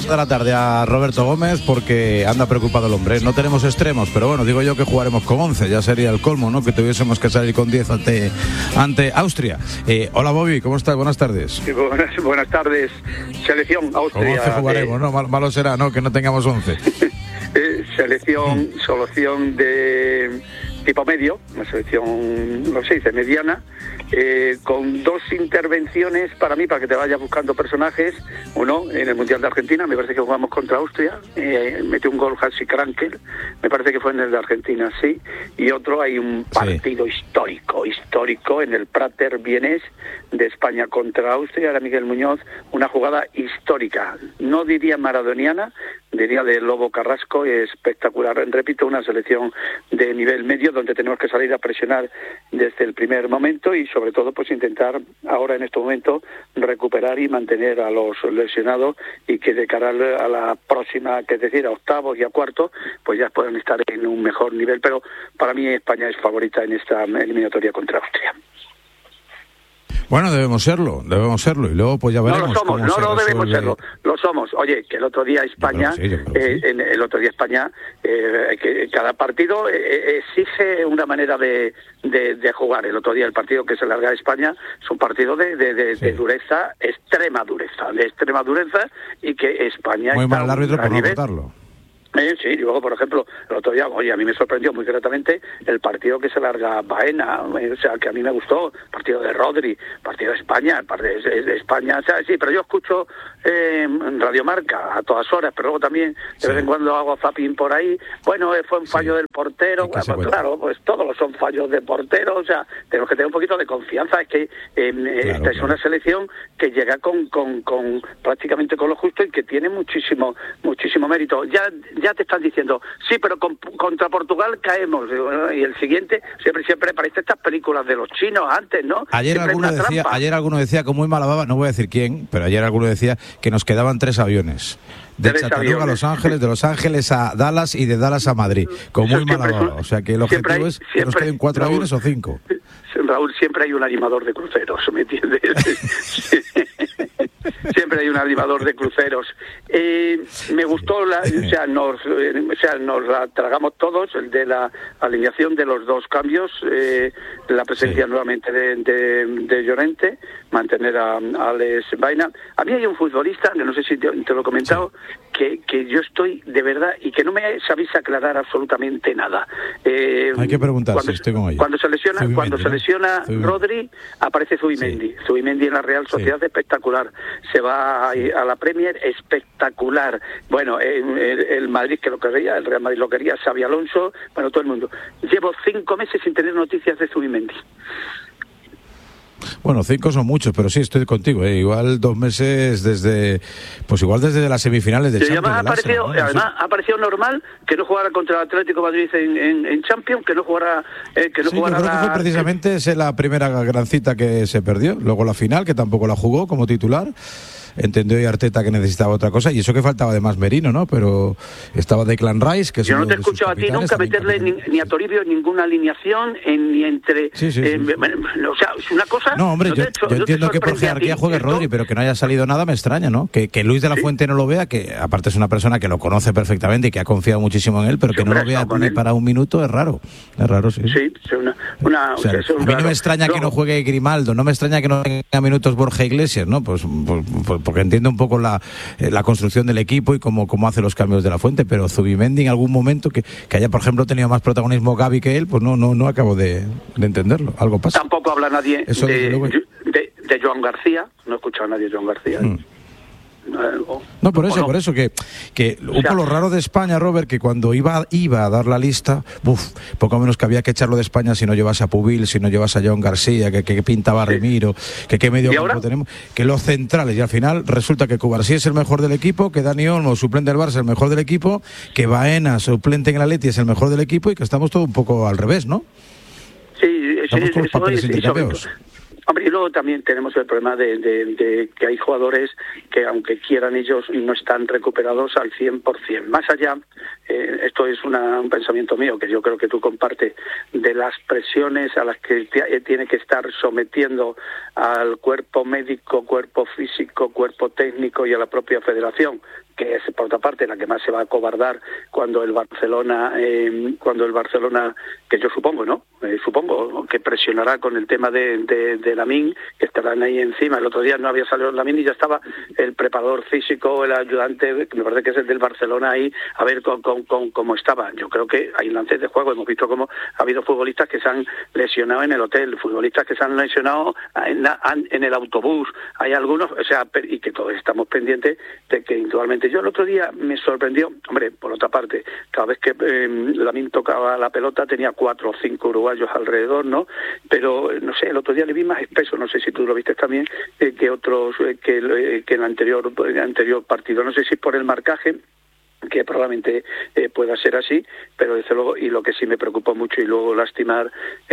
de la tarde a Roberto Gómez porque anda preocupado el hombre. No tenemos extremos, pero bueno, digo yo que jugaremos con 11, ya sería el colmo, ¿no? Que tuviésemos que salir con 10 ante Austria. Hola Bobby, ¿cómo estás? Buenas tardes. Sí, buenas tardes. Selección Austria. Con 11 jugaremos, ¿no? Malo será, ¿no? Que no tengamos 11. Solución de tipo medio, una selección, no sé, mediana, con dos intervenciones para mí, para que te vayas buscando personajes. Uno, en el Mundial de Argentina, me parece que jugamos contra Austria, metió un gol Hansi Krankel, me parece que fue en el de Argentina, sí, y otro, hay un partido histórico en el Prater Vienés de España contra Austria, era Miguel Muñoz, una jugada histórica, no diría maradoniana, diría de Lobo Carrasco, espectacular. Repito, una selección de nivel medio donde tenemos que salir a presionar desde el primer momento y sobre todo pues intentar ahora en este momento recuperar y mantener a los lesionados y que de cara a la próxima, que es decir, a octavos y a cuartos, pues ya puedan estar en un mejor nivel. Pero para mí España es favorita en esta eliminatoria contra Austria. Bueno, debemos serlo, y luego pues ya veremos. No debemos serlo, lo somos. Oye, que el otro día España, el otro día España, que cada partido exige una manera de jugar. El otro día el partido que se larga de España es un partido de dureza, de extrema dureza, y que España muy mal el árbitro por no votarlo. Sí, y luego, por ejemplo, el otro día, oye, a mí me sorprendió muy gratamente el partido que se larga Baena, o sea, que a mí me gustó, partido de Rodri, partido de España, de España, o sea, sí, pero yo escucho Radio Marca a todas horas, pero luego también de vez en cuando hago zapping por ahí, bueno, fue un fallo del portero, pues claro, pues todos son fallos de portero, o sea, tenemos que tener un poquito de confianza, es que esta es una selección que llega con prácticamente con lo justo y que tiene muchísimo mérito. Ya te están diciendo, sí, pero contra Portugal caemos, y el siguiente siempre parece estas películas de los chinos antes, ¿no? Ayer alguno decía con muy mala baba, no voy a decir quién, pero ayer alguno decía que nos quedaban 3 aviones. De Chattanooga a Los Ángeles, de Los Ángeles a Dallas y de Dallas a Madrid, con muy mala baba. O sea que el objetivo es que nos queden 4 aviones o 5. Raúl, siempre hay un animador de cruceros, ¿me entiendes? Siempre hay un animador de cruceros. Me gustó, nos la tragamos todos, el de la alineación de los dos cambios, la presencia nuevamente de Llorente, mantener a Alex Baena. A mí hay un futbolista, que no sé si te lo he comentado, que yo estoy de verdad y que no me sabéis aclarar absolutamente nada. Hay que preguntar si estoy con ella. Cuando se lesiona Rodri, aparece Zubimendi. Zubimendi en la Real Sociedad, espectacular. Se va a la Premier, espectacular. Bueno, el Madrid que lo quería, el Real Madrid lo quería, Xabi Alonso, bueno, todo el mundo. Llevo 5 meses sin tener noticias de Zubimendi. Bueno, 5 son muchos, pero sí, estoy contigo, igual 2 meses desde las semifinales de Champions. Además, ha parecido normal que no jugara contra el Atlético de Madrid en Champions, que no jugara... yo creo que fue precisamente la primera gran cita que se perdió, luego la final, que tampoco la jugó como titular. Entendió y Arteta que necesitaba otra cosa, y eso que faltaba además Merino, ¿no? Pero estaba Declan Rice, que yo no te he escuchado a ti nunca meterle ni a Toribio en ninguna alineación, ni entre... Sí. o sea, es una cosa... No, hombre, yo entiendo que por jerarquía juegue Rodri, pero que no haya salido nada me extraña, ¿no? Que Luis de la Fuente no lo vea, que aparte es una persona que lo conoce perfectamente y que ha confiado muchísimo en él, pero que no lo vea ni para un minuto es raro, sí. Sí, a mí no me extraña que no juegue Grimaldo, no me extraña que no tenga minutos Borja Iglesias, ¿no? Pues porque entiendo un poco la construcción del equipo y cómo hace los cambios de la Fuente, pero Zubimendi en algún momento que haya, por ejemplo, tenido más protagonismo Gavi que él, pues no acabo de entenderlo. Algo pasa. Tampoco habla nadie de Joan García, no he escuchado a nadie de Joan García. No, por eso que un poco lo raro de España, Robert, que cuando iba a dar la lista, poco menos que había que echarlo de España si no llevase a Pubil, si no llevase a Joan García, que pintaba a Remiro, que qué medio campo tenemos, que los centrales, y al final resulta que Cubarsí es el mejor del equipo, que Dani Olmo, suplente del Barça, es el mejor del equipo, que Baena, suplente en el Atleti, es el mejor del equipo, y que estamos todo un poco al revés, ¿no? Sí, estamos con los papeles intercambiados. Hombre, y luego también tenemos el problema de que hay jugadores que, aunque quieran ellos, no están recuperados al 100%. Más allá, esto es un pensamiento mío, que yo creo que tú compartes, de las presiones a las que tiene que estar sometiendo al cuerpo médico, cuerpo físico, cuerpo técnico y a la propia federación que es por otra parte la que más se va a acobardar cuando el Barcelona, que yo supongo, ¿no? Supongo que presionará con el tema de Lamine, que estarán ahí encima. El otro día no había salido Lamine y ya estaba el preparador físico, el ayudante, que me parece que es el del Barcelona ahí, a ver cómo estaba. Yo creo que hay lances de juego. Hemos visto cómo ha habido futbolistas que se han lesionado en el hotel, futbolistas que se han lesionado en el autobús. Hay algunos, o sea, y que todos estamos pendientes de que indudablemente. Yo el otro día me sorprendió, hombre, por otra parte, cada vez que Lamine tocaba la pelota tenía 4 o 5 uruguayos alrededor, ¿no? Pero, no sé, el otro día le vi más espeso, no sé si tú lo viste también, que otros, que en el anterior partido. No sé si por el marcaje, que probablemente pueda ser así, pero desde luego, y lo que sí me preocupó mucho y luego lastimar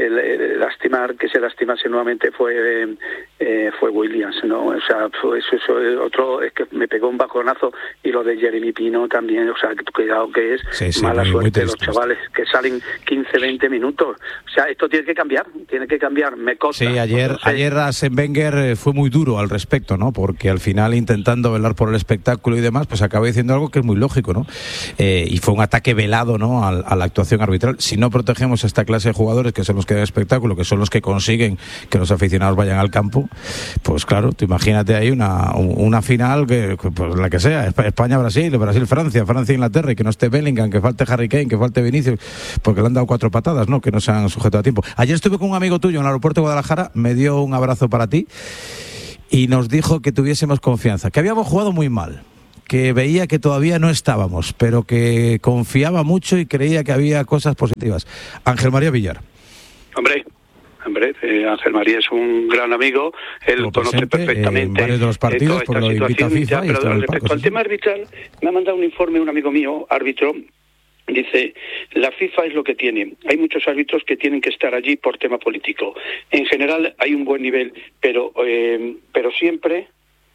que se lastimase nuevamente fue Williams, ¿no? O sea, eso otro, es que me pegó un bajonazo, y lo de Jeremy Pino también, o sea, cuidado que es mala suerte de los chavales que salen 15-20 minutos. O sea, esto tiene que cambiar, me consta. Sí, ayer Arsène Wenger fue muy duro al respecto, ¿no? Porque al final, intentando velar por el espectáculo y demás, pues acaba diciendo algo que es muy lógico, ¿no? Y fue un ataque velado, ¿no?, a la actuación arbitral. Si no protegemos a esta clase de jugadores, que son los que dan espectáculo, que son los que consiguen que los aficionados vayan al campo, pues claro, tú imagínate ahí una final que pues la que sea, España-Brasil, Brasil-Francia, Francia-Inglaterra, y que no esté Bellingham, que falte Harry Kane, que falte Vinicius, porque le han dado 4 patadas, ¿no?, que no se han sujetado a tiempo. Ayer estuve con un amigo tuyo en el aeropuerto de Guadalajara, me dio un abrazo para ti y nos dijo que tuviésemos confianza, que habíamos jugado muy mal, que veía que todavía no estábamos, pero que confiaba mucho y creía que había cosas positivas. Ángel María Villar. Hombre, Ángel María es un gran amigo, él conoce perfectamente varios de los partidos, por lo invita a FIFA. Pero respecto al tema arbitral, me ha mandado un informe un amigo mío, árbitro. Dice, la FIFA es lo que tiene. Hay muchos árbitros que tienen que estar allí por tema político. En general hay un buen nivel, pero siempre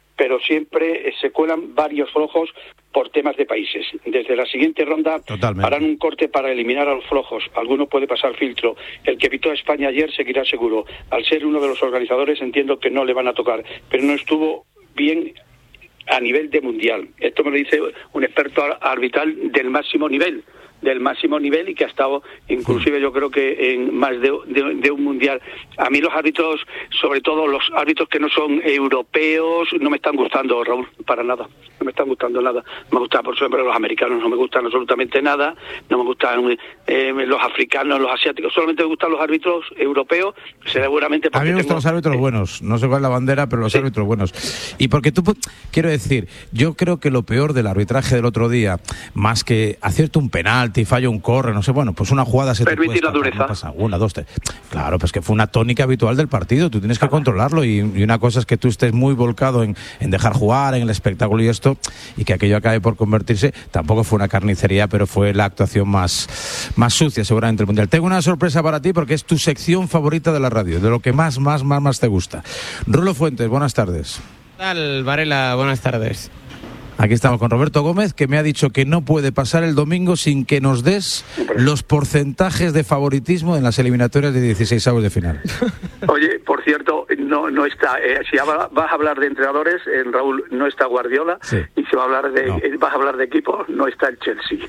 se cuelan varios flojos por temas de países. Desde la siguiente ronda harán un corte para eliminar a los flojos. Alguno puede pasar filtro. El que evitó a España ayer seguirá seguro. Al ser uno de los organizadores entiendo que no le van a tocar, pero no estuvo bien a nivel de mundial. Esto me lo dice un experto arbitral del máximo nivel, y que ha estado inclusive yo creo que en más de un mundial. A mí los árbitros, sobre todo los árbitros que no son europeos, no me están gustando, Raúl, para nada. No me están gustando nada. Me gustan, por ejemplo, los americanos, no me gustan absolutamente nada. No me gustan los africanos, los asiáticos. Solamente me gustan los árbitros europeos. Seguramente porque a mí me gustan los árbitros buenos. No sé cuál es la bandera, pero los árbitros buenos. Y porque tú, quiero decir, yo creo que lo peor del arbitraje del otro día, más que acierto un penal, y falla un corre, no sé, bueno, pues una jugada se permitir te la dureza. No pasa, 1, 2, 3. Claro, pues que fue una tónica habitual del partido, tú tienes que controlarlo, y una cosa es que tú estés muy volcado en dejar jugar, en el espectáculo y esto, y que aquello acabe por convertirse. Tampoco fue una carnicería, pero fue la actuación más sucia seguramente del Mundial. Tengo una sorpresa para ti porque es tu sección favorita de la radio, de lo que más te gusta. Rulo Fuentes, buenas tardes. ¿Qué tal, Varela? Buenas tardes. Aquí estamos con Roberto Gómez, que me ha dicho que no puede pasar el domingo sin que nos des los porcentajes de favoritismo en las eliminatorias de 16avos de final. Oye, por cierto, no está. Si vas a hablar de entrenadores, Raúl, no está Guardiola. Sí. Y si vas a hablar de equipos, no está el Chelsea.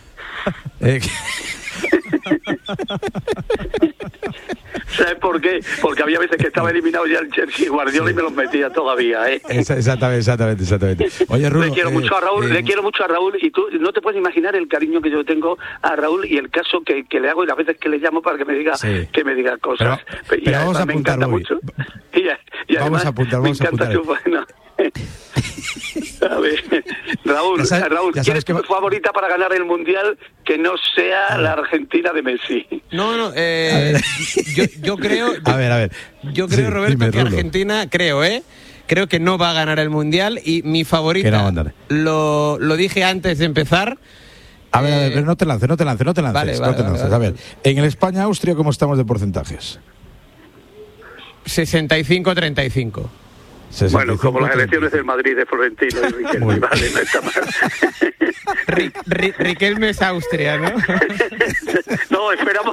¿Sabes por qué? Porque había veces que estaba eliminado ya el Chelsea y Guardiola, y me los metía todavía, Exactamente. Oye, Rulo, le quiero mucho a Raúl, y tú no te puedes imaginar el cariño que yo tengo a Raúl y el caso que le hago y las veces que le llamo para que me diga cosas. Pero vamos a apuntar mucho. Y vamos a apuntar. A ver, Raúl, ¿quieres tu favorita para ganar el Mundial que no sea la Argentina de Messi? No, yo creo... A ver. Yo creo, Roberto, dime, que Argentina, creo que no va a ganar el Mundial, y mi favorita, lo dije antes de empezar... A ver, no te lances. Vale. A ver, en el España-Austria, ¿cómo estamos de porcentajes? 65-35. 65, bueno, como las elecciones del Madrid de Florentino y Riquelme, vale, no está mal. Riquelme es Austria, ¿no? No, esperamos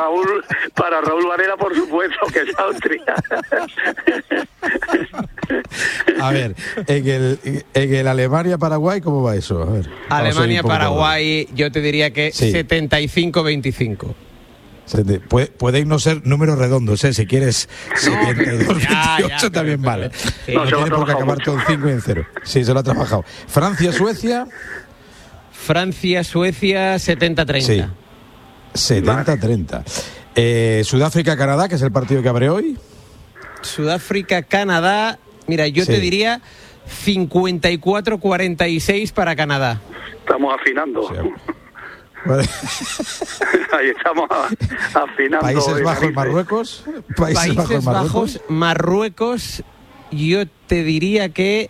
para Raúl Varela, por supuesto, que es Austria. A ver, en el Alemania-Paraguay, ¿cómo va eso? A ver, Alemania-Paraguay, yo te diría que sí. 75-25. Pueden no ser números redondos, si quieres 72-28 también vale. Sí. No tiene por qué acabar todo en 5 y en 0. Sí, se lo ha trabajado. Francia-Suecia. Francia-Suecia 70-30. Sí. 70-30. Sudáfrica-Canadá, que es el partido que abre hoy. Sudáfrica-Canadá, mira, yo te diría 54-46 para Canadá. Estamos afinando. Sí. Ahí estamos afinando. Países Bajos-Marruecos. Países Bajos-Marruecos, yo te diría que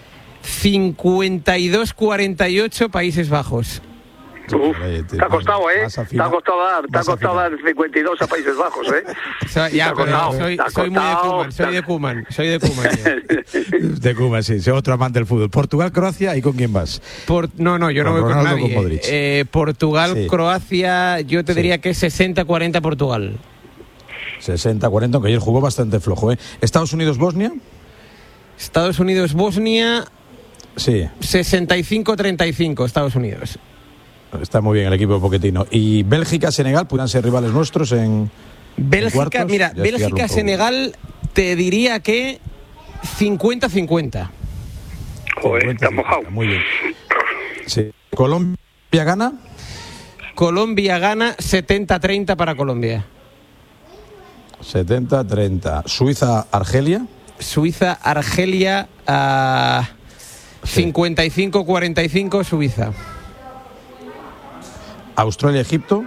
52-48 Países Bajos. Te ha costado, ¿eh? Te ha costado dar 52 a Países Bajos, ¿eh? Soy de Koeman. De Koeman, sí. Soy otro amante del fútbol. Portugal-Croacia, ¿y con quién vas? No, yo no voy con nadie. Portugal-Croacia, yo te diría que 60-40 Portugal. 60-40, aunque ayer jugó bastante flojo, ¿eh? Estados Unidos-Bosnia. Estados Unidos-Bosnia. Sí. 65-35 Estados Unidos. Está muy bien el equipo de Pochettino. Y Bélgica-Senegal, ¿podrían ser rivales nuestros en Bélgica? En mira, Bélgica-Senegal te diría que 50-50. Joder, está mojado. Muy bien. Sí. ¿Colombia-Ghana? Colombia-Ghana, 70-30 para Colombia. 70-30. ¿Suiza-Argelia? Suiza-Argelia, 55-45 Suiza. ¿Australia-Egipto?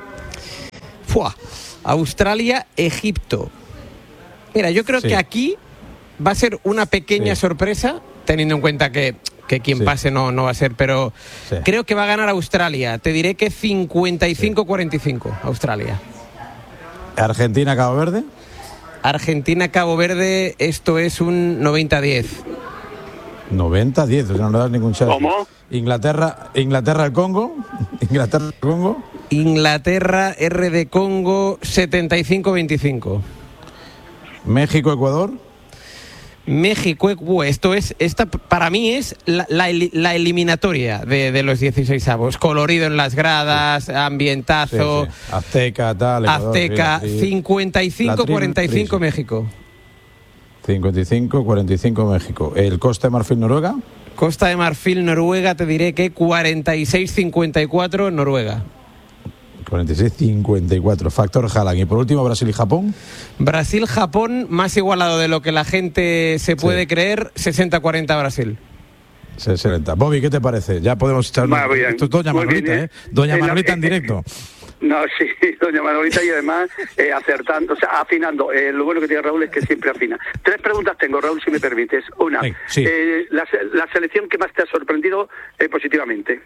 Australia-Egipto. Mira, yo creo que aquí va a ser una pequeña sorpresa, teniendo en cuenta que quien pase no va a ser, pero creo que va a ganar Australia. Te diré que 55-45 Australia. ¿Argentina-Cabo Verde? Argentina-Cabo Verde, esto es un 90-10. 90-10, o sea, no le das ningún chance. ¿Cómo? Inglaterra-el Congo. Inglaterra-R de Congo, 75-25. ¿México-Ecuador? México, esta para mí es la eliminatoria de los 16avos. Colorido en las gradas, ambientazo. Sí. Azteca, tal. Ecuador, Azteca, 55-45 México. 55-45 México. ¿El Costa de Marfil-Noruega? Costa de Marfil-Noruega, te diré que 46-54 Noruega. 46-54, factor Haaland. Y por último, Brasil y Japón. Brasil-Japón, más igualado de lo que la gente se puede creer, 60-40 Brasil. 60. Bobby, ¿qué te parece? Ya podemos echar... Esto es Doña Manolita, ¿eh? Doña Manolita en directo. No, sí, doña Manolita, y además acertando, o sea, afinando. Lo bueno que tiene Raúl es que siempre afina. 3 preguntas tengo, Raúl, si me permites. Una, la selección que más te ha sorprendido positivamente.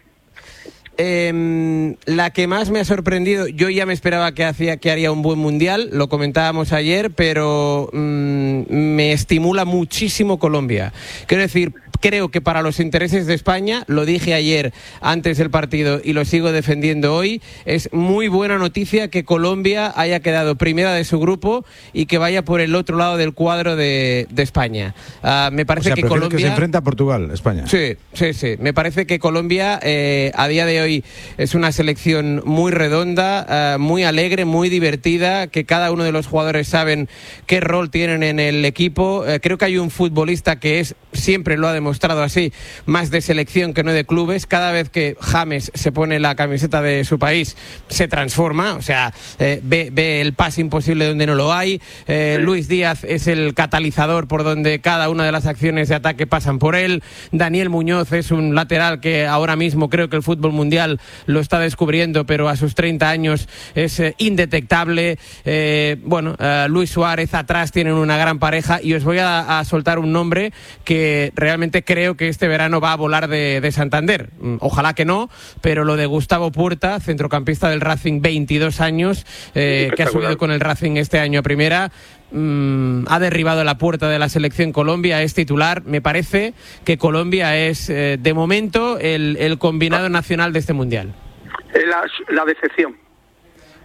La que más me ha sorprendido, yo ya me esperaba que haría un buen mundial, lo comentábamos ayer, pero me estimula muchísimo Colombia. Quiero decir, creo que para los intereses de España, lo dije ayer antes del partido y lo sigo defendiendo hoy, es muy buena noticia que Colombia haya quedado primera de su grupo y que vaya por el otro lado del cuadro de España. Me parece que Colombia... que se enfrenta a Portugal, España. Sí. Me parece que Colombia a día de hoy es una selección muy redonda, muy alegre, muy divertida, que cada uno de los jugadores saben qué rol tienen en el equipo. Creo que hay un futbolista que siempre lo ha demostrado así, más de selección que no de clubes. Cada vez que James se pone la camiseta de su país se transforma, o sea, ve el pase imposible donde no lo hay. Luis Díaz es el catalizador por donde cada una de las acciones de ataque pasan por él. Daniel Muñoz es un lateral que ahora mismo creo que el fútbol mundial lo está descubriendo, pero a sus 30 años es indetectable. Luis Suárez atrás tienen una gran pareja, y os voy a soltar un nombre que realmente creo que este verano va a volar de Santander. Ojalá que no, pero lo de Gustavo Puerta, centrocampista del Racing, 22 años, que ha subido con el Racing este año a primera, ha derribado la puerta de la selección Colombia, es titular. Me parece que Colombia es, de momento, el combinado nacional de este mundial. La decepción.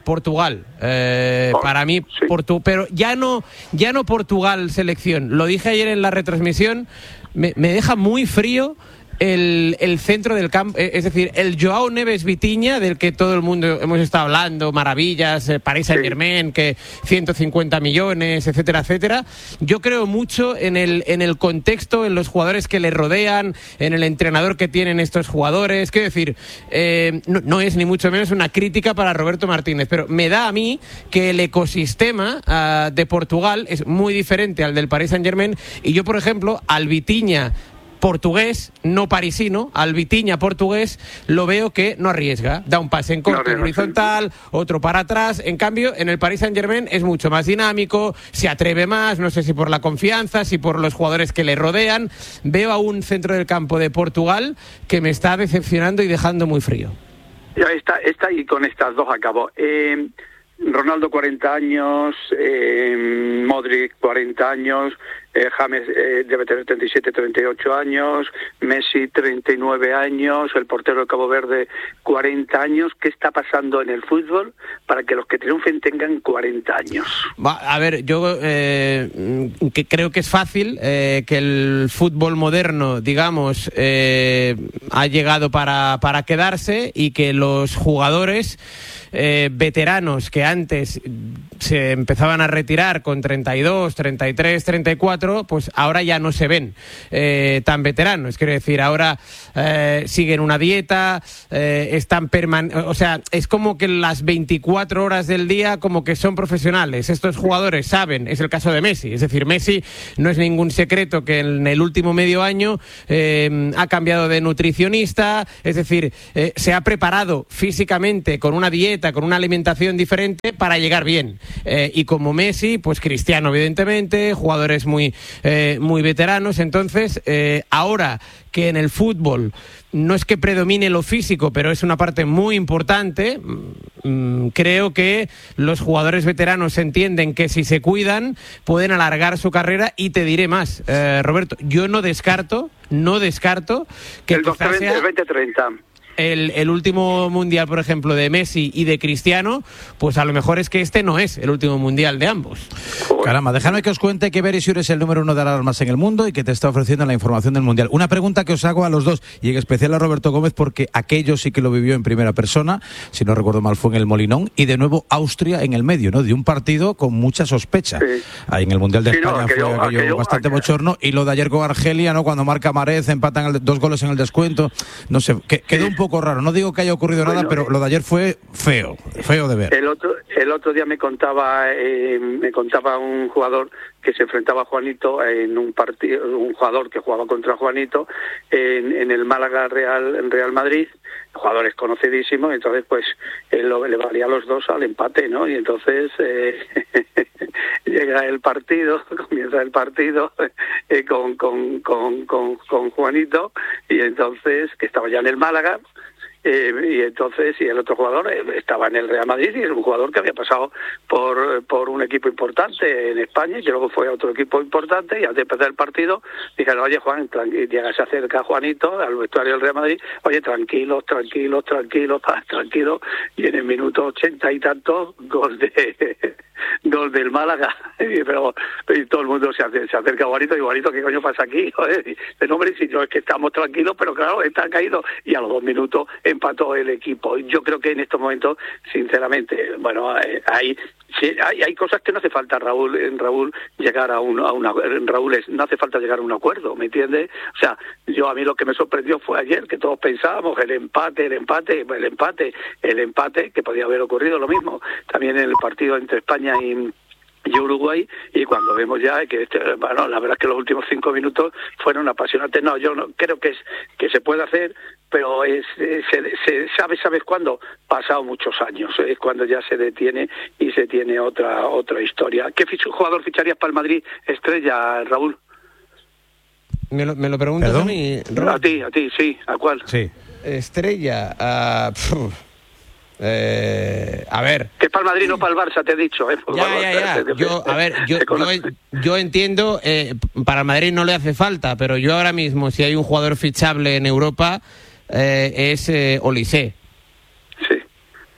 Portugal. Para mí, sí. pero ya no Portugal selección. Lo dije ayer en la retransmisión, me deja muy frío el centro del campo, es decir, el Joao Neves Vitinha, del que todo el mundo hemos estado hablando, maravillas, Paris Saint-Germain, que 150 millones, etcétera, etcétera. Yo creo mucho en el contexto, en los jugadores que le rodean, en el entrenador que tienen estos jugadores. Quiero decir, no es ni mucho menos una crítica para Roberto Martínez, pero me da a mí que el ecosistema de Portugal es muy diferente al del Paris Saint-Germain, y yo, por ejemplo, al Vitinha portugués, no parisino, al Vitinha portugués, lo veo que no arriesga, da un pase en corto, en horizontal, otro para atrás. En cambio, en el Paris Saint-Germain es mucho más dinámico, se atreve más, no sé si por la confianza, si por los jugadores que le rodean. Veo a un centro del campo de Portugal que me está decepcionando y dejando muy frío. Ya está, y con estas dos acabo. Ronaldo 40 años, Modric 40 años, James debe tener 37, 38 años, Messi 39 años, el portero de Cabo Verde 40 años. ¿Qué está pasando en el fútbol para que los que triunfen tengan 40 años? A ver, yo que creo que es fácil, que el fútbol moderno, digamos, ha llegado para quedarse, y que los jugadores veteranos que antes se empezaban a retirar con 32, 33, 34, pues ahora ya no se ven tan veteranos. Quiero decir, ahora siguen una dieta, están o sea, es como que las 24 horas del día como que son profesionales. Estos jugadores saben, es el caso de Messi, es decir, Messi no es ningún secreto que en el último medio año ha cambiado de nutricionista, es decir, se ha preparado físicamente con una dieta, con una alimentación diferente para llegar bien. Y como Messi, pues Cristiano, evidentemente, jugadores muy veteranos. Entonces, ahora que en el fútbol no es que predomine lo físico, pero es una parte muy importante, creo que los jugadores veteranos entienden que si se cuidan pueden alargar su carrera. Y te diré más, Roberto, yo no descarto que el 2030 el último mundial, por ejemplo, de Messi y de Cristiano, pues a lo mejor es que este no es el último mundial de ambos. Caramba, déjame que os cuente que Verisure es el número 1 de alarmas en el mundo y que te está ofreciendo la información del mundial. Una pregunta que os hago a los dos, y en especial a Roberto Gómez, porque aquello sí que lo vivió en primera persona, si no recuerdo mal fue en el Molinón, y de nuevo Austria en el medio, ¿no? De un partido con mucha sospecha. Sí. Ahí en el mundial de España fue aquello bastante bochorno, y lo de ayer con Argelia, ¿no? Cuando marca Marez, empatan 2 goles en el descuento, no sé, quedó un poco raro. No digo que haya ocurrido nada, pero lo de ayer fue feo de ver. El otro día me contaba un jugador que se enfrentaba a Juanito en un partido, un jugador que jugaba contra Juanito en el Málaga Real Madrid, jugadores conocidísimos. Entonces pues le valía a los dos al empate, ¿no? Y entonces llega el partido, comienza el partido con Juanito, y entonces, que estaba ya en el Málaga, y entonces, y el otro jugador estaba en el Real Madrid, y es un jugador que había pasado por un equipo importante en España, y que luego fue a otro equipo importante, y antes de empezar el partido dijeron: oye, Juan, llega, se acerca Juanito al vestuario del Real Madrid: oye, tranquilos, y en el minuto 80 y tanto, gol del Málaga. Y todo el mundo se acerca a Juanito, y Juanito, ¿qué coño pasa aquí? Joder, el hombre, si no, es que estamos tranquilos, pero claro, está caído, y a los 2 minutos empató el equipo. Yo creo que en estos momentos, sinceramente, bueno, hay cosas que no hace falta, Raúl, llegar a una Raúl, no hace falta llegar a un acuerdo, ¿me entiendes? O sea, a mí lo que me sorprendió fue ayer que todos pensábamos el empate, que podía haber ocurrido lo mismo también en el partido entre España y Uruguay, y cuando vemos ya que bueno, la verdad es que los últimos 5 minutos fueron apasionantes. No, yo no creo que se puede hacer, pero ¿sabes cuándo? Pasado muchos años, es cuando ya se detiene y se tiene otra historia. ¿Qué jugador ficharías para el Madrid estrella, Raúl? ¿Me lo preguntas a mí, Robert? A ti, sí. ¿A cuál? Sí. Estrella, a ver. Que es para el Madrid, no para el Barça, te he dicho. Ya. Yo entiendo, para el Madrid no le hace falta, pero yo ahora mismo, si hay un jugador fichable en Europa, es Olise.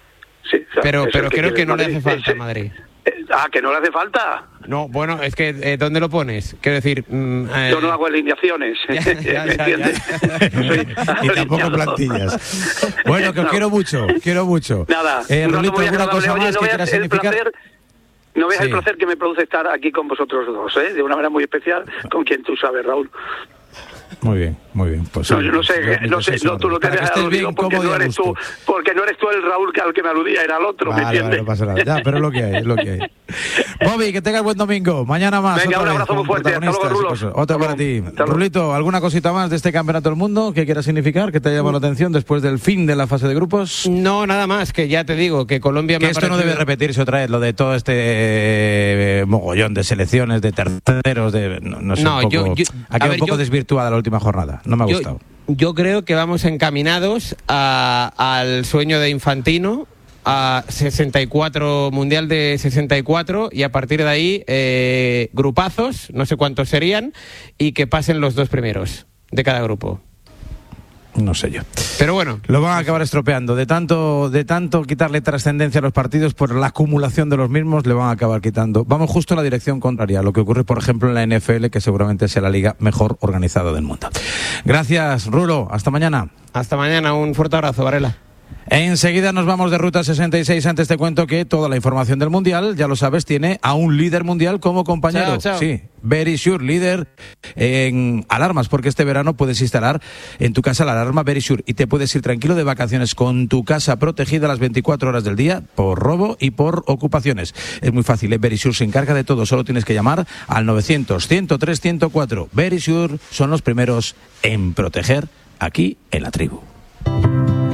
sí. O sea, pero creo que no le hace falta a Madrid. ¿Que no le hace falta? No, bueno, es que ¿dónde lo pones? Quiero decir... Yo no hago alineaciones. Ya. Y tampoco plantillas. Bueno, que os quiero mucho. Nada. Rulito, ¿alguna cosa más que quieras significar? No veas el placer que me produce estar aquí con vosotros dos, de una manera muy especial, con quien tú sabes, Raúl. Muy bien. Pues no, yo no sé, tú no te dejas aludido porque no eres tú el Raúl al que me aludía, era el otro, ¿me entiendes? Vale, no pasa nada, ya, pero es lo que hay. Bobby, que tengas buen domingo, mañana más. Venga, un abrazo muy fuerte, hasta luego, Rulos. Otro para ti. Rulito, ¿alguna cosita más de este Campeonato del Mundo que quieras significar, que te haya llamado la atención después del fin de la fase de grupos? No, nada más, que ya te digo, que Colombia que esto no debe repetirse otra vez, lo de todo este mogollón de selecciones, de terceros, no sé, ha quedado un poco desvirtuada la última jornada, no me ha gustado. Yo creo que vamos encaminados al sueño de Infantino, a 64, Mundial de 64, y a partir de ahí grupazos, no sé cuántos serían, y que pasen los 2 primeros de cada grupo. No sé yo. Pero bueno. Lo van a acabar estropeando. De tanto quitarle trascendencia a los partidos por la acumulación de los mismos, le van a acabar quitando. Vamos justo en la dirección contraria a lo que ocurre, por ejemplo, en la NFL, que seguramente sea la liga mejor organizada del mundo. Gracias, Rulo. Hasta mañana. Hasta mañana. Un fuerte abrazo, Varela. Enseguida nos vamos de Ruta 66. Antes te cuento que toda la información del Mundial, ya lo sabes, tiene a un líder mundial como compañero. Chao. Sí, Verisure, líder en alarmas, porque este verano puedes instalar en tu casa la alarma Verisure y te puedes ir tranquilo de vacaciones con tu casa protegida las 24 horas del día por robo y por ocupaciones. Es muy fácil, Verisure se encarga de todo, solo tienes que llamar al 900-103-104. Verisure son los primeros en proteger aquí en la tribu.